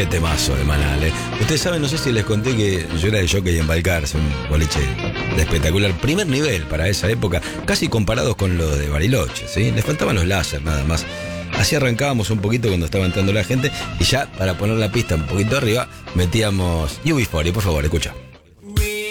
Qué temazo de Manal, ¿eh? Ustedes saben, no sé si les conté que yo era de jockey en Balcarce, un boliche de espectacular primer nivel para esa época, casi comparados con los de Bariloche, ¿sí? Les faltaban los láser nada más. Así arrancábamos un poquito cuando estaba entrando la gente y ya para poner la pista un poquito arriba metíamos UB40, por favor, escucha.